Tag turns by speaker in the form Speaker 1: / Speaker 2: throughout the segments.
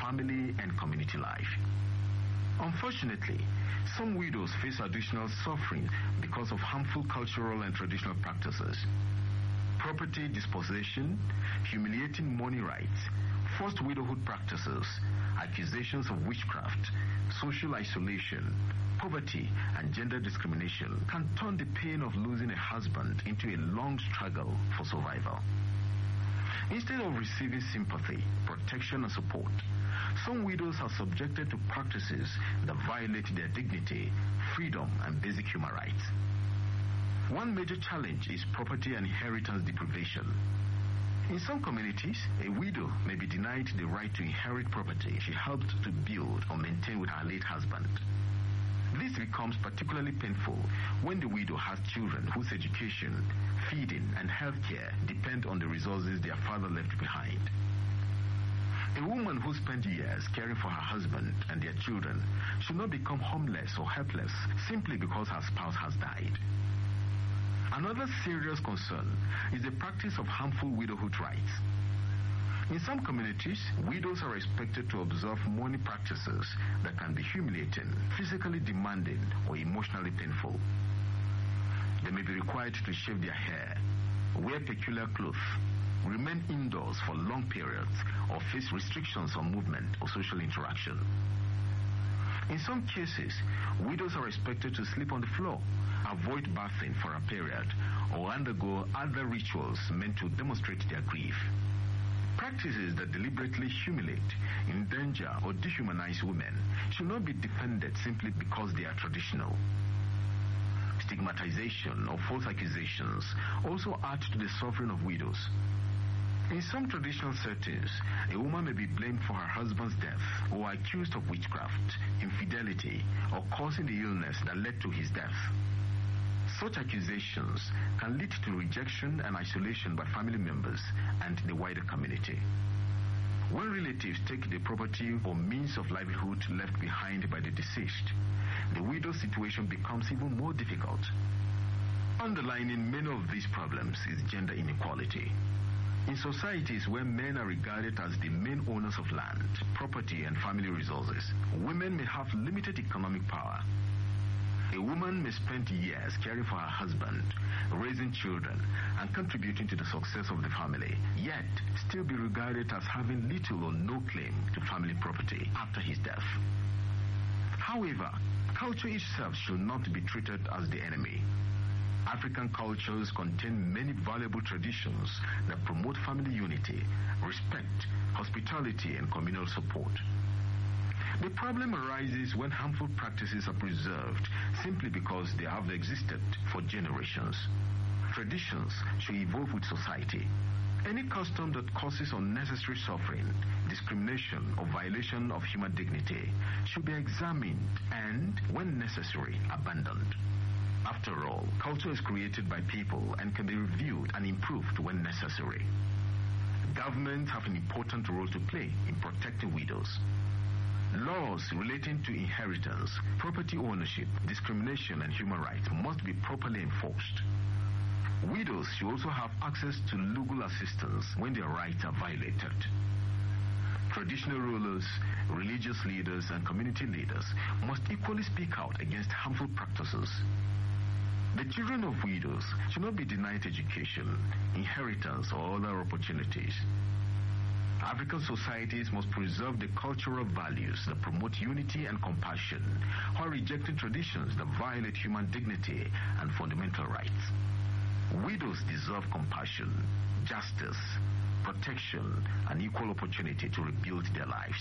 Speaker 1: family and community life. Unfortunately, some widows face additional suffering because of harmful cultural and traditional practices. Property dispossession, humiliating money rights, forced widowhood practices, accusations of witchcraft, social isolation, poverty, and gender discrimination can turn the pain of losing a husband into a long struggle for survival. Instead of receiving sympathy, protection, and support, some widows are subjected to practices that violate their dignity, freedom, and basic human rights. One major challenge is property and inheritance deprivation. In some communities, a widow may be denied the right to inherit property she helped to build or maintain with her late husband. This becomes particularly painful when the widow has children whose education, feeding, and healthcare depend on the resources their father left behind. A woman who spent years caring for her husband and their children should not become homeless or helpless simply because her spouse has died. Another serious concern is the practice of harmful widowhood rights. In some communities, widows are expected to observe money practices that can be humiliating, physically demanding, or emotionally painful. They may be required to shave their hair, wear peculiar clothes, remain indoors for long periods, or face restrictions on movement or social interaction. In some cases, widows are expected to sleep on the floor, avoid bathing for a period, or undergo other rituals meant to demonstrate their grief. Practices that deliberately humiliate, endanger, or dehumanize women should not be defended simply because they are traditional. Stigmatization or false accusations also add to the suffering of widows. In some traditional settings, a woman may be blamed for her husband's death or accused of witchcraft, infidelity, or causing the illness that led to his death. Such accusations can lead to rejection and isolation by family members and the wider community. When relatives take the property or means of livelihood left behind by the deceased, the widow's situation becomes even more difficult. Underlining many of these problems is gender inequality. In societies where men are regarded as the main owners of land, property, and family resources, women may have limited economic power. A woman may spend years caring for her husband, raising children, and contributing to the success of the family, yet still be regarded as having little or no claim to family property after his death. However, culture itself should not be treated as the enemy. African cultures contain many valuable traditions that promote family unity, respect, hospitality, and communal support. The problem arises when harmful practices are preserved simply because they have existed for generations. Traditions should evolve with society. Any custom that causes unnecessary suffering, discrimination, or violation of human dignity should be examined and, when necessary, abandoned. After all, culture is created by people and can be reviewed and improved when necessary. Governments have an important role to play in protecting widows. Laws relating to inheritance, property ownership, discrimination, and human rights must be properly enforced. Widows should also have access to legal assistance when their rights are violated. Traditional rulers, religious leaders, and community leaders must equally speak out against harmful practices. The children of widows should not be denied education, inheritance, or other opportunities. African societies must preserve the cultural values that promote unity and compassion, while rejecting traditions that violate human dignity and fundamental rights. Widows deserve compassion, justice, protection, and equal opportunity to rebuild their lives.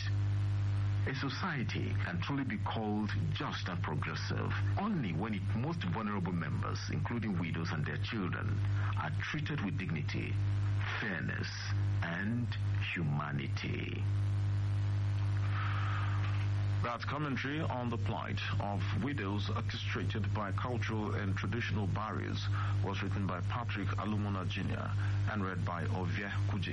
Speaker 1: A society can truly be called just and progressive only when its most vulnerable members, including widows and their children, are treated with dignity, fairness, and humanity.
Speaker 2: That commentary on the plight of widows orchestrated by cultural and traditional barriers was written by Patrick Alumona Jr. and read by Ovie Kuji.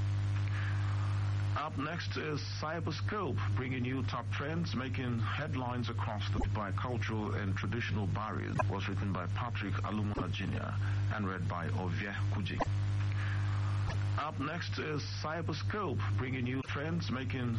Speaker 2: Up next is Cyberscope, bringing you top trends, making headlines across the by cultural and traditional barriers. Was written by Patrick Alumona Jr. and read by Ovie Kuji. Up next is Cyberscope, bringing you trends, making